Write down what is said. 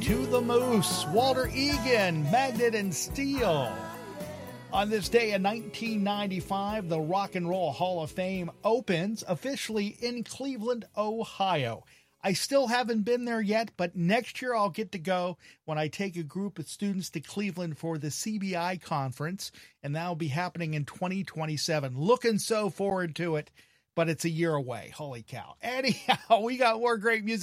to the Moose, Walter Egan, Magnet and Steel. On this day in 1995, the Rock and Roll Hall of Fame opens officially in Cleveland, Ohio. I still haven't been there yet, but next year I'll get to go when I take a group of students to Cleveland for the CBI conference, and that'll be happening in 2027. Looking so forward to it, but it's a year away. Holy cow. Anyhow, we got more great music.